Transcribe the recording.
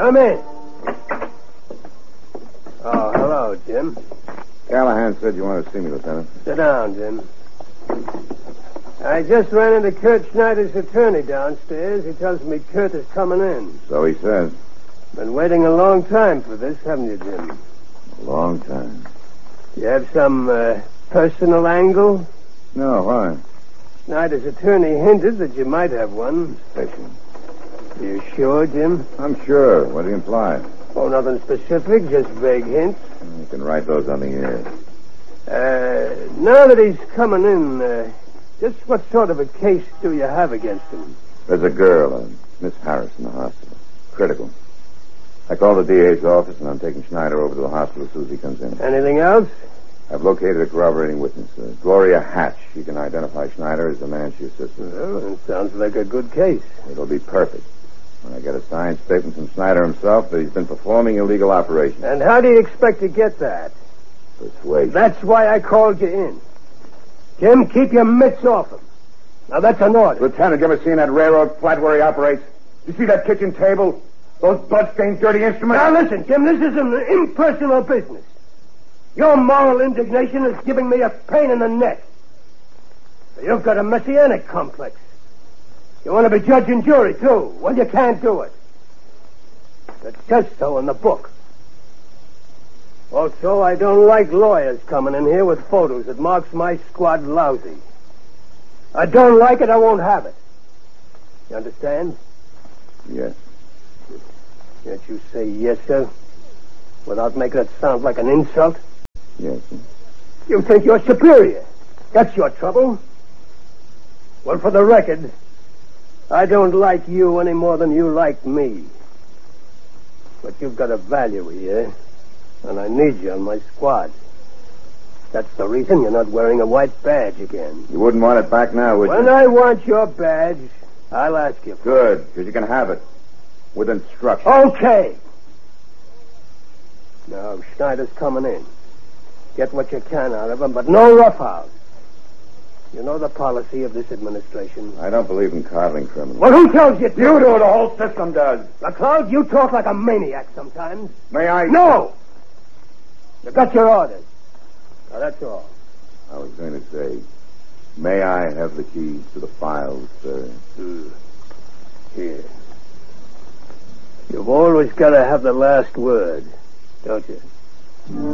Come in. Oh, hello, Jim. Callahan said you wanted to see me, Lieutenant. Sit down, Jim. I just ran into Kurt Schneider's attorney downstairs. He tells me Kurt is coming in. So he says. Been waiting a long time for this, haven't you, Jim? A long time. You have some personal angle? No, why? Schneider's attorney hinted that you might have one. Fishing. Are you sure, Jim? I'm sure. What do you imply? Oh, nothing specific, just vague hints. You can write those on the air. Now that he's coming in, just what sort of a case do you have against him? There's a girl, Miss Harris, in the hospital. Critical. I called the DA's office, and I'm taking Schneider over to the hospital as soon as he comes in. Anything else? I've located a corroborating witness, Gloria Hatch. She can identify Schneider as the man she assisted. Well, it sounds like a good case. It'll be perfect. When I get a signed statement from Schneider himself that he's been performing illegal operations. And how do you expect to get that? Persuasion. That's why I called you in. Jim, keep your mitts off him. Now, that's an order. Lieutenant, you ever seen that railroad flat where he operates? You see that kitchen table? Those blood-stained, dirty instruments? Now, listen, Jim, this is an impersonal business. Your moral indignation is giving me a pain in the neck. You've got a messianic complex. You want to be judge and jury, too. Well, you can't do it. It says so in the book. Also, I don't like lawyers coming in here with photos that marks my squad lousy. I don't like it, I won't have it. You understand? Yes. Can't you say yes, sir? Without making it sound like an insult? Yes, sir. You think you're superior. That's your trouble. Well, for the record, I don't like you any more than you like me. But you've got a value here, and I need you on my squad. That's the reason you're not wearing a white badge again. You wouldn't want it back now, would you? When I want your badge, I'll ask you for it. Good, because you can have it. With instructions. Okay. Now, Schneider's coming in. Get what you can out of him, but no roughhouse. You know the policy of this administration. I don't believe in coddling criminals. Well, who tells you to? You do, the whole system does. McLeod, you talk like a maniac sometimes. May I? No! You got your orders. Now, that's all. I was going to say, may I have the keys to the files, sir? Here. You've always got to have the last word, don't you?